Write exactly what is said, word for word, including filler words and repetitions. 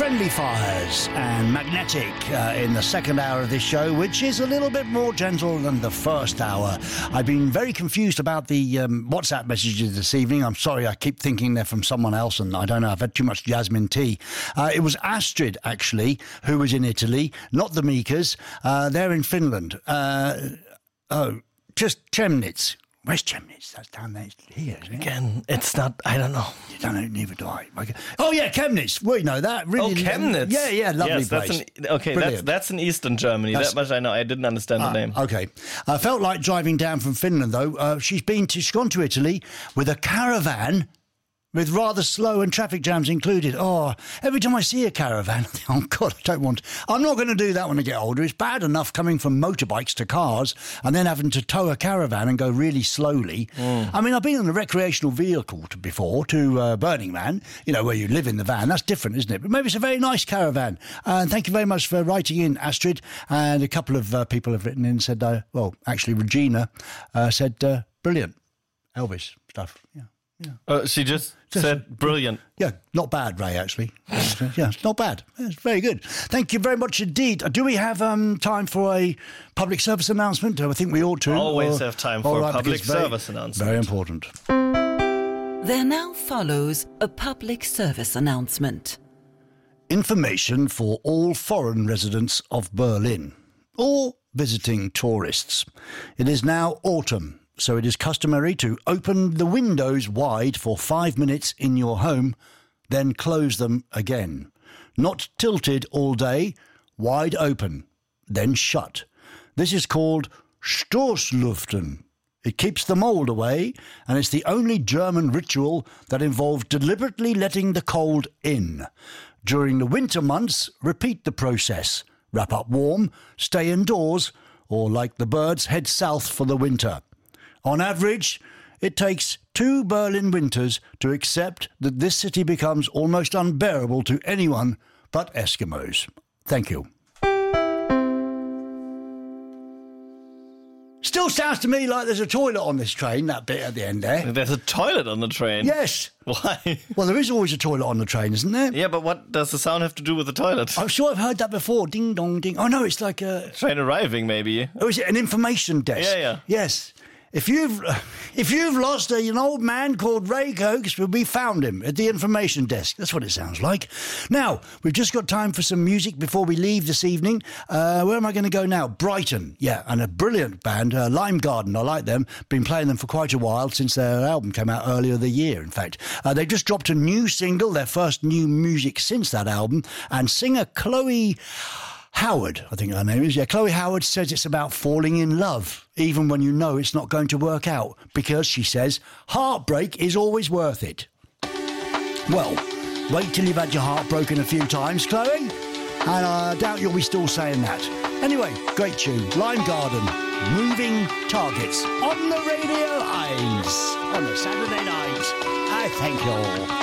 Friendly Fires and Magnetic uh, in the second hour of this show, which is a little bit more gentle than the first hour. I've been very confused about the um, WhatsApp messages this evening. I'm sorry, I keep thinking they're from someone else, and I don't know, I've had too much jasmine tea. Uh, it was Astrid, actually, who was in Italy, not the Mikas. Uh, they're in Finland. Uh, oh, just Chemnitz. Where's Chemnitz? That's down there. It's here, isn't it? Again, it's not, I don't know. You don't know, neither do I. Oh, yeah, Chemnitz. We know that. Really, oh, Chemnitz. Yeah, yeah, lovely yes, place. That's an, okay, that's, that's in Eastern Germany. That's, that much I know. I didn't understand uh, the name. Okay. I felt like driving down from Finland, though. Uh, she's been to, she's gone to Italy with a caravan with rather slow and traffic jams included. Oh, every time I see a caravan, I think, oh, God, I don't want... I'm not going to do that when I get older. It's bad enough coming from motorbikes to cars and then having to tow a caravan and go really slowly. Mm. I mean, I've been in a recreational vehicle to, before, to uh, Burning Man, you know, where you live in the van. That's different, isn't it? But maybe it's a very nice caravan. Uh, and thank you very much for writing in, Astrid. And a couple of uh, people have written in and said, uh, well, actually, Regina uh, said, uh, brilliant. Elvis stuff, yeah. Yeah. Uh, she just, just said brilliant. Yeah, not bad, Ray, actually. Yeah, it's not bad. It's very good. Thank you very much indeed. Do we have um, time for a public service announcement? I think we ought to. Always or, have time for right, a public very, service announcement. Very important. There now follows a public service announcement. Information for all foreign residents of Berlin or visiting tourists. It is now autumn. So it is customary to open the windows wide for five minutes in your home, then close them again. Not tilted all day, wide open, then shut. This is called Stoßlüften. It keeps the mould away, and it's the only German ritual that involves deliberately letting the cold in. During the winter months, repeat the process. Wrap up warm, stay indoors, or like the birds, head south for the winter. On average, it takes two Berlin winters to accept that this city becomes almost unbearable to anyone but Eskimos. Thank you. Still sounds to me like there's a toilet on this train, that bit at the end there. There's a toilet on the train? Yes. Why? Well, there is always a toilet on the train, isn't there? Yeah, but what does the sound have to do with the toilet? I'm sure I've heard that before. Ding, dong, ding. Oh, no, it's like a... Train arriving, maybe. Oh, is it an information desk? Yeah, yeah. Yes. If you've if you've lost a, an old man called Ray Cokes, we found him at the information desk. That's what it sounds like. Now, we've just got time for some music before we leave this evening. Uh, where am I going to go now? Brighton. Yeah, and a brilliant band, uh, Lime Garden. I like them. Been playing them for quite a while, since their album came out earlier the year, in fact. Uh, they just dropped a new single, their first new music since that album, and singer Chloe Howard, I think her name is. Yeah, Chloe Howard says it's about falling in love, even when you know it's not going to work out, because she says heartbreak is always worth it. Well, wait till you've had your heart broken a few times, Chloe, and I doubt you'll be still saying that. Anyway, great tune, Lime Garden, Moving Targets, on the Radio Eins, on a Saturday night. I thank you all.